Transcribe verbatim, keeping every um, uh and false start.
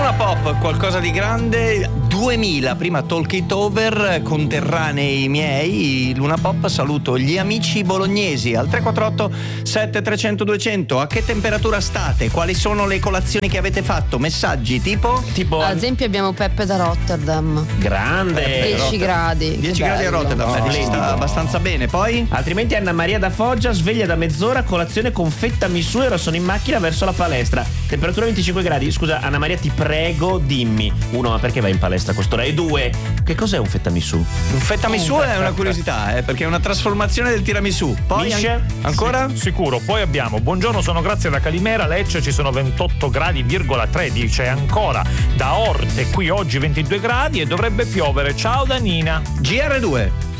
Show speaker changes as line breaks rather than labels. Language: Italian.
Luna Pop, qualcosa di grande. duemila, prima Talk It Over, conterranei miei. Luna Pop, saluto gli amici bolognesi al tre quattro otto sette tre zero zero due zero zero. A che temperatura state? Quali sono le colazioni che avete fatto? Messaggi tipo?
Tipo
ad esempio abbiamo Peppe da Rotterdam.
Grande.
dieci gradi.
dieci gradi a Rotterdam,
Oh,
si sta abbastanza bene. Poi?
Altrimenti Anna Maria da Foggia, sveglia da mezz'ora, colazione con fetta misù, ora sono in macchina verso la palestra. Temperatura venticinque gradi. Scusa Anna Maria, ti prego dimmi. Uno, ma perché vai in palestra a quest'ora? E due, che cos'è un fetta misù?
Un fetta misù è una curiosità, eh, perché è una trasformazione del tiramisù. Poi
Misce?
ancora?
Sì, sicuro. Poi abbiamo buongiorno, sono Grazia da Calimera, Lecce ci sono ventotto gradi, tre, dice ancora da Orte qui oggi ventidue gradi e dovrebbe piovere. Ciao da Nina.
G R due.